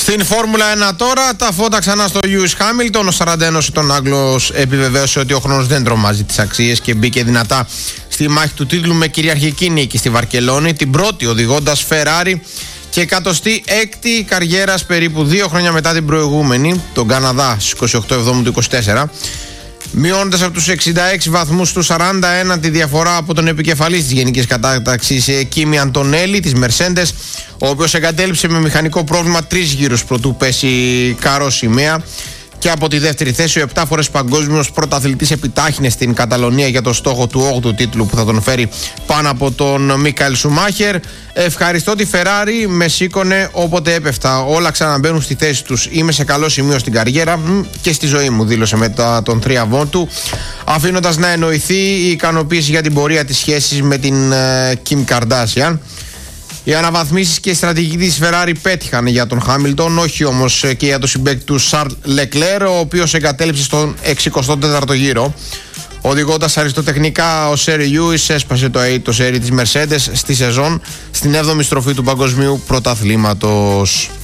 Στην Φόρμουλα 1 τώρα, τα φώτα ξανά στο Lewis Hamilton. Ο 41 τον Άγγλος επιβεβαίωσε ότι ο χρόνος δεν τρομάζει τις αξίες και μπήκε δυνατά στη μάχη του τίτλου με κυριαρχική νίκη στη Βαρκελόνη, την πρώτη οδηγώντας Ferrari και 106η καριέρας περίπου 2 χρόνια μετά την προηγούμενη, τον Καναδά στις 28 Εβδόμου του 24. Μειώνοντας από τους 66 βαθμούς στους 41 τη διαφορά από τον επικεφαλής της γενικής κατάταξης Κίμι Αντονέλη της Mercedes, ο οποίος εγκατέλειψε με μηχανικό πρόβλημα 3 γύρους προτού πέσει καρό σημαία. Και από τη δεύτερη θέση, ο 7 φορές παγκόσμιος πρωταθλητής επιτάχυνε στην Καταλωνία για το στόχο του 8ου τίτλου που θα τον φέρει πάνω από τον Μίκαελ Σουμάχερ. Ευχαριστώ τη Ferrari, με σήκωνε όποτε έπεφτα. Όλα ξαναμπαίνουν στη θέση τους. Είμαι σε καλό σημείο στην καριέρα και στη ζωή μου, δήλωσε μετά τον θρίαμβό του, αφήνοντας να εννοηθεί η ικανοποίηση για την πορεία της σχέσης με την Kim Kardashian. Οι αναβαθμίσεις και η στρατηγική της Ferrari πέτυχαν για τον Χάμιλτον, όχι όμως και για τον συμπαίκτη του Charles Leclerc, ο οποίος εγκατέλειψε στον 64ο γύρο. Οδηγώντας αριστοτεχνικά, ο Σέρι Λιούις έσπασε το σέρι της Mercedes στη σεζόν, στην 7η στροφή του παγκοσμίου πρωταθλήματος.